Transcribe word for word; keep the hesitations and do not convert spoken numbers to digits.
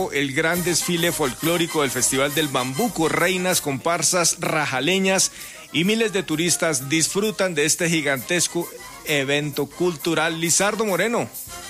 El gran desfile folclórico del Festival del Bambuco, reinas, comparsas, rajaleñas y miles de turistas disfrutan de este gigantesco evento cultural. Lizardo Moreno.